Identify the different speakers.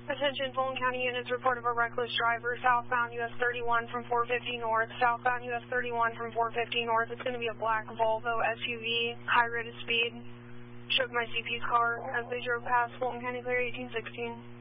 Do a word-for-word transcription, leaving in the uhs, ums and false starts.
Speaker 1: Attention, Fulton County units report of a reckless driver, southbound U S thirty-one from four fifty north, southbound U S thirty-one from four fifty north. It's going to be a black Volvo S U V, high rate of speed. Shook my C P's car as they drove past Fulton County Clear eighteen sixteen.